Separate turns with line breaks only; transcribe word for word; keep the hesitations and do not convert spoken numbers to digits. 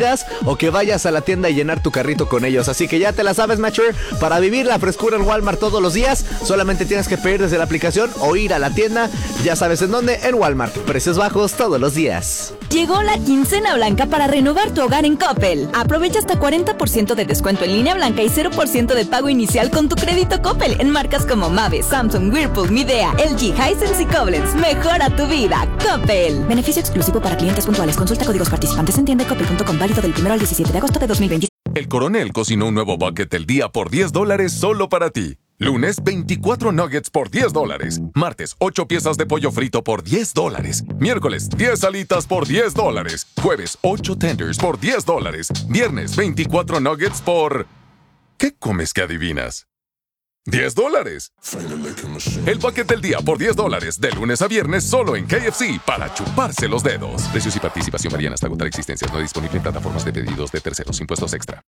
o que vayas a la tienda y llenar tu carrito con ellos. Así que ya te la sabes, Matcher. Para vivir la frescura en Walmart todos los días, solamente tienes que pedir desde la aplicación o ir a la tienda. Ya sabes en dónde, en Walmart. Precios bajos todos los días.
Llegó la quincena blanca para renovar tu hogar en Coppel. Aprovecha hasta cuarenta por ciento de descuento en línea blanca y cero por ciento de pago inicial con tu crédito Coppel en marcas como Mave, Samsung, Whirlpool, Midea, L G, Hisense y Koblenz. Mejora tu vida, Coppel. Beneficio exclusivo para clientes puntuales. Consulta códigos participantes en tienda coppel punto com, válido del primero al diecisiete de agosto de dos mil veinte.
El Coronel cocinó un nuevo bucket del día por diez dólares solo para ti. Lunes, veinticuatro nuggets por diez dólares. Martes, ocho piezas de pollo frito por diez dólares. Miércoles, diez alitas por diez dólares. Jueves, ocho tenders por diez dólares. Viernes, veinticuatro nuggets por... ¿Qué comes que adivinas? diez dólares. El bucket del día por diez dólares. De lunes a viernes solo en K F C para chuparse los dedos. Precios y participación varían hasta agotar existencias. No disponible en plataformas de pedidos de terceros. Impuestos extra.